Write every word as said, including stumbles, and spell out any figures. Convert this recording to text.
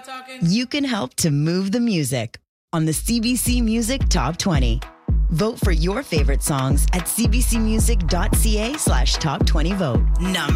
talking? You can help to move the music on the C B C Music Top twenty. Vote for your favorite songs at cbcmusic.ca slash top 20 vote. Number